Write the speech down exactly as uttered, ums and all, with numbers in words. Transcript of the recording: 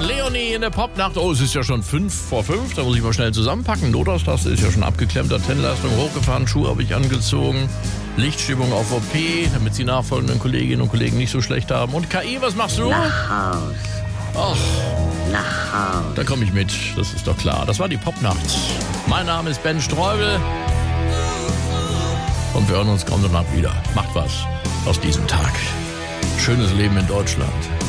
Leonie in der Popnacht. Oh, es ist ja schon fünf vor fünf. Da muss ich mal schnell zusammenpacken. Notaustaste ist ja schon abgeklemmt. Antennenleistung hochgefahren. Schuhe habe ich angezogen. Lichtstimmung auf O P, damit die nachfolgenden Kolleginnen und Kollegen nicht so schlecht haben. Und K I, was machst du? Nach Haus. Ach, Nach Haus. da komme ich mit. Das ist doch klar. Das war die Popnacht. Mein Name ist Ben Streubel. Und wir hören uns kaum danach wieder. Macht was aus diesem Tag. Schönes Leben in Deutschland.